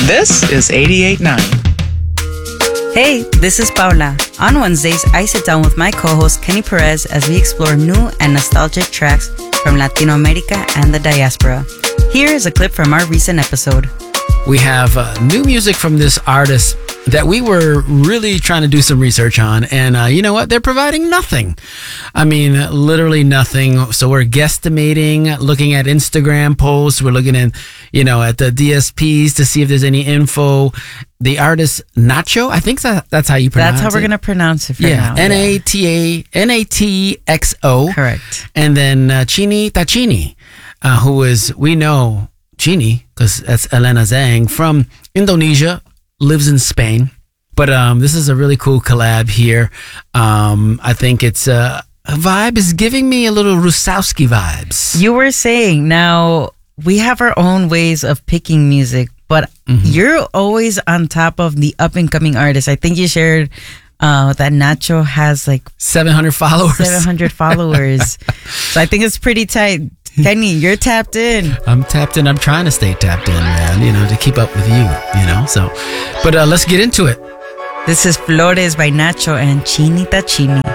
This is 88.9. Hey, this is Paula. On Wednesdays, I sit down with my co-host Kenny Perez as we explore new and nostalgic tracks from Latino America and the diaspora. Here is a clip from our recent episode. We have new music from this artist that we were really trying to do some research on. And you know what? They're providing nothing. I mean, literally nothing. So we're guesstimating, looking at Instagram posts. We're looking at, at the DSPs to see if there's any info. The artist Nacho, I think that's how you pronounce it. That's how we're going to pronounce it for now. Natxo. Correct. And then Chini Tachini, who is, we know, Chini, because that's Elena Zhang from Indonesia, lives in Spain. But this is a really cool collab here. I think it's a vibe is giving me a little Rusowski vibes. You were saying, now we have our own ways of picking music, but you're always on top of the up and coming artists. I think you shared that Nacho has like 700 followers. 700 followers. So I think it's pretty tight. Kenny, you're tapped in. I'm tapped in. I'm trying to stay tapped in, man, to keep up with you, so. But let's get into it. This is Flores by Nacho and Chini Tachini.